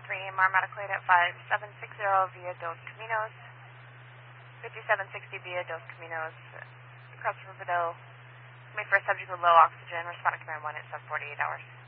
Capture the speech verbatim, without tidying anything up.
three, Mar Medical at five seven six zero via Dos Caminos, fifty-seven sixty via Dos Caminos, across Riverville. My first subject with low oxygen, responding command one at seven forty-eight hours.